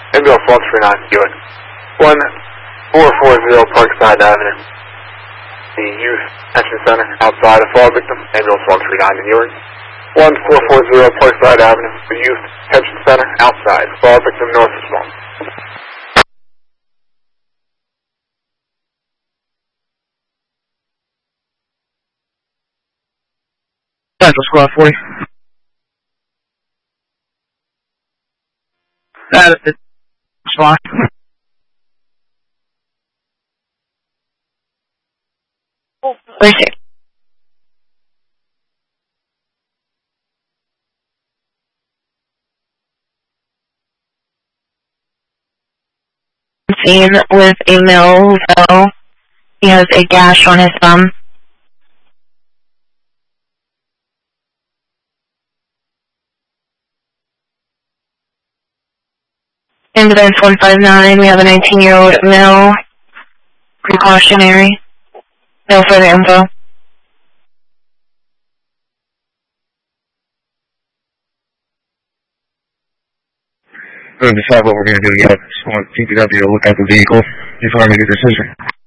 Ambulance 139 Ewing. 1440 Parkside Avenue. The Youth Detention Center outside of fall victim. Ambulance 139 in Ewing. 1440 Parkside Avenue. The Youth Detention Center outside. Fall victim north of Swan. Central Squad 40. It's fine. Where's it? Seen with a male who he has a gash on his thumb. Ambulance 159, we have a 19-year-old male, precautionary, no further info. We're going to decide what we're going to do yet. Just want TPW to look at the vehicle before I make a decision.